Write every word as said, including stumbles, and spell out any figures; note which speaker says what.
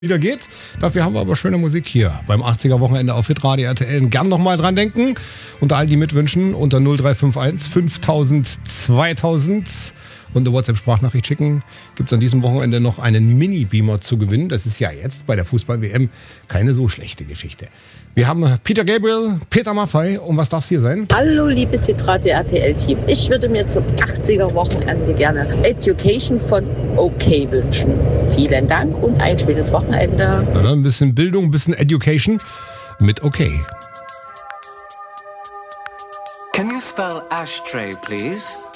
Speaker 1: wieder geht. Dafür haben wir aber schöne Musik hier beim achtziger-Wochenende auf Hitradio R T L. Gern nochmal dran denken. Unter all die mitwünschen unter null drei fünf eins fünftausend zweitausend und eine WhatsApp-Sprachnachricht schicken. Gibt es an diesem Wochenende noch einen Mini-Beamer zu gewinnen. Das ist ja jetzt bei der Fußball-W M keine so schlechte Geschichte. Wir haben Peter Gabriel, Peter Maffay. Und was darf es hier sein?
Speaker 2: Hallo, liebes Hitradio R T L-Team. Ich würde mir zum achtziger-Wochenende gerne Education von OK wünschen. Vielen Dank und ein schönes Wochenende.
Speaker 1: Na, ein bisschen Bildung, ein bisschen Education mit OK.
Speaker 3: Can you spell ashtray, please?